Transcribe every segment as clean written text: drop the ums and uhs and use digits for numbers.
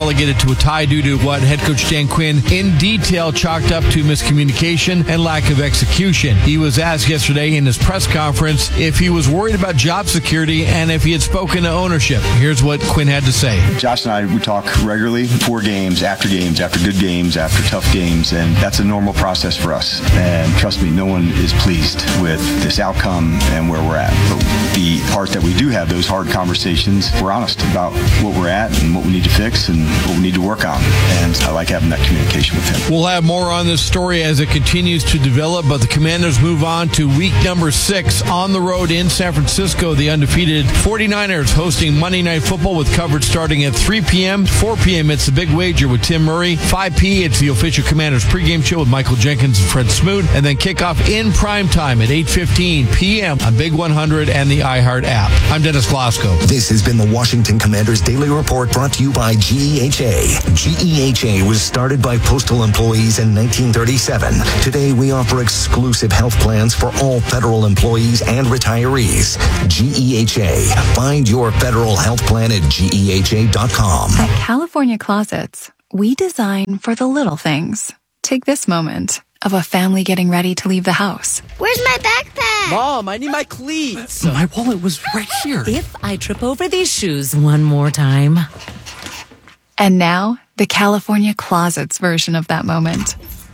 relegated to a tie due to what head coach Dan Quinn in detail chalked up to miscommunication and lack of execution. He was asked yesterday in his press conference if he was worried about job security and if he had spoken to ownership. Here's what Quinn had to say. Josh and I, we talk regularly before games, after good games, after tough games, and that's a normal process for us. And trust me, no one is pleased with this outcome and where we're at. But the part that we do have those hard conversations, we're honest about what we're at and what we need to fix and what we need to work on. And I like having that communication with him. We'll have more on this story as it continues to develop, but the Commanders move on to week number 6 on the road in San Francisco. The undefeated 49ers hosting Monday Night Football with coverage starting at 3 p.m. 4 p.m. It's The Big Wager with Tim Murray. 5 p.m. It's the official Commanders pregame show with Michael Jenkins and Fred Smoot. And then kickoff in prime time at 8:15 p.m. on Big 100 and the iHeart app. I'm Dennis Glasgow. This has been the Washington Commanders Daily Report brought to you by GEHA. GEHA was started by postal employees in 1937. Today, we offer exclusive health plans for all federal employees and retirees. GEHA. Find your federal health plan at GEHA.com. At California Closets, we design for the little things. Take this moment of a family getting ready to leave the house. Where's my backpack? Mom, I need my cleats. My wallet was right here. If I trip over these shoes one more time. And now, the California Closets version of that moment.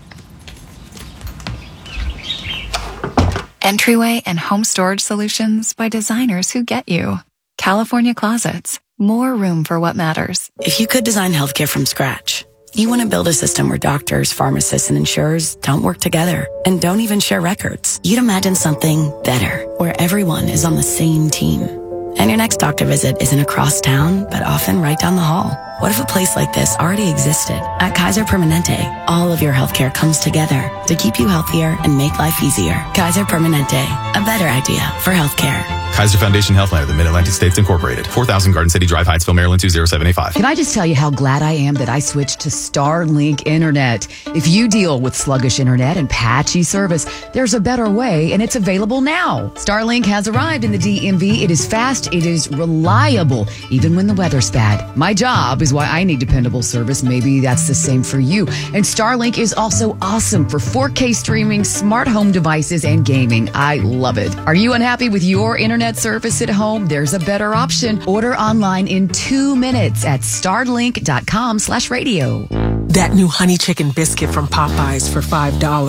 Entryway and home storage solutions by designers who get you. California Closets. More room for what matters. If you could design healthcare from scratch, you want to build a system where doctors, pharmacists, and insurers don't work together and don't even share records. You'd imagine something better, where everyone is on the same team. And your next doctor visit isn't across town, but often right down the hall. What if a place like this already existed? At Kaiser Permanente, all of your healthcare comes together to keep you healthier and make life easier. Kaiser Permanente, a better idea for healthcare. Kaiser Foundation Healthline of the Mid-Atlantic States Incorporated. 4000 Garden City Drive, Hyattsville, Maryland 20785. Can I just tell you how glad I am that I switched to Starlink Internet? If you deal with sluggish internet and patchy service, there's a better way, and it's available now. Starlink has arrived in the DMV. It is fast. It is reliable, even when the weather's bad. My job is why I need dependable service. Maybe that's the same for you. And Starlink is also awesome for 4K streaming, smart home devices, and gaming. I love it. Are you unhappy with your internet service at home? There's a better option. Order online in 2 minutes at starlink.com/radio. That new honey chicken biscuit from Popeyes for $5.